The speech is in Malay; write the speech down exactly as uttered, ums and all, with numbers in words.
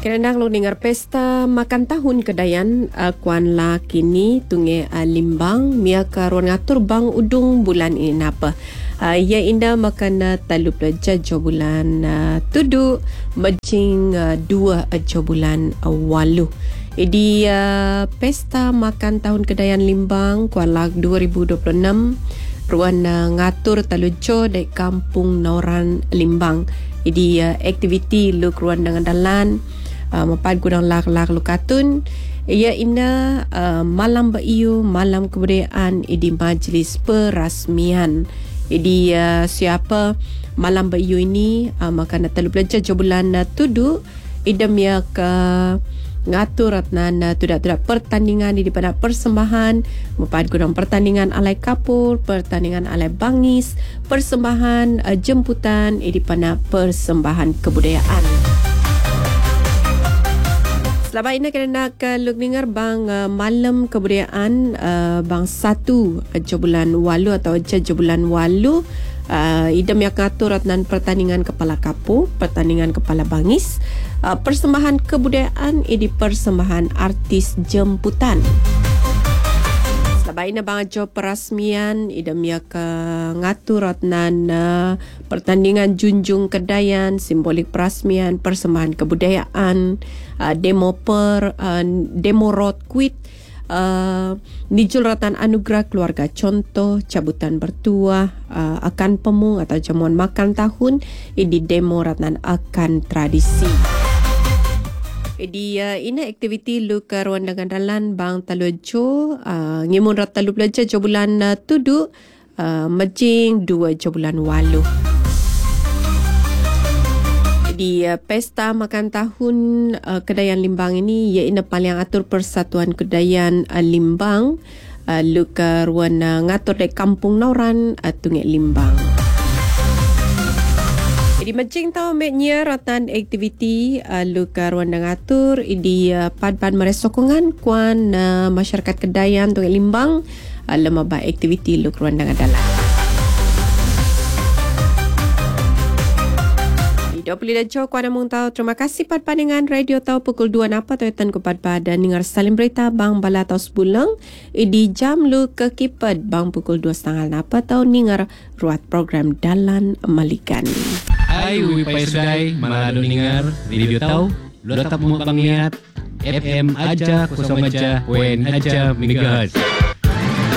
Kerana lo dengar pesta makan tahun kedayan uh, kuan la kini tunge uh, limbang mia karuan ngatur bang udung bulan ini napa. Uh, ia indah makan uh, talup leja jo bulan uh, tudu majing uh, dua uh, jo bulan uh, walu. Jadi uh, pesta makan tahun kedayan limbang kuan la dua ribu dua puluh enam ruan uh, ngatur talujo di kampung Noran Limbang. Jadi uh, aktiviti lu ruan dengan dalan Uh, Mepad gudang lak-lak lukatun. Ia ina uh, malam beriu, malam kebudayaan di majlis perasmian. Jadi uh, siapa malam beriu ini uh, makan telu belajar jo bulan uh, tudu idam ya ke ngatur ratnan uh, tudak-tudak pertandingan di pada persembahan mepad gudang pertandingan alai kapur, pertandingan alai bangis, persembahan uh, jemputan di pada persembahan kebudayaan. Selamat ini kerana keluk dengar bang uh, malam kebudayaan uh, bang satu uh, jo bulan walu atau jo bulan walu uh, idam yang ngatur ratnan pertandingan kepala kapu, pertandingan kepala bangis, uh, persembahan kebudayaan ini persembahan artis jemputan. Selamat ini bang jo perasmian idam yang ngatur ratnan uh, pertandingan junjung kedayan, simbolik perasmian, persembahan kebudayaan, uh, demo per uh, demo road quit, uh, nijul ratan anugerah keluarga contoh, cabutan bertuah, uh, akan pemung atau jamuan makan tahun, ini demo ratan akan tradisi. Jadi uh, ini aktiviti lu ke ruang dengan dalan bang talujo uh, ngimun rat talu belajar jo bulan uh, tudu uh, majing dua jo bulan walu. Di uh, pesta makan tahun uh, Kedayan Limbang ini ia ina paling atur Persatuan Kedayan uh, Limbang uh, lu ke ruan uh, ngatur di kampung Noran uh, Tunggek Limbang. Jadi macing tahu meknya ratan aktiviti uh, lu ke ruan ngatur di uh, pad-pad meresokongan kuan uh, masyarakat Kedayan Tunggek Limbang uh, lemah aktiviti lu ke ruan dalam. dua puluh dah kuana mung tahu. Terima kasih pad pandangan radio tahu pukul dua napa tu tan ku pad pada dengar salim berita bang bala tahu sebulang di jam lu ke kipad bang pukul dua setengah napa tahu dengar ruat program Dalan Malikan. Hai wi pai sudai malado dengar radio tahu lu tetap mau bangiat F M aja kosong aja wen aja megahertz.